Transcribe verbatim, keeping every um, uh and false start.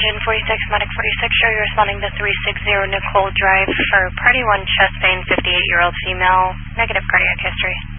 Engine forty-six, Medic forty-six, show you're responding to three sixty Nicole Drive for Party one chest pain, fifty-eight-year-old female, negative cardiac history.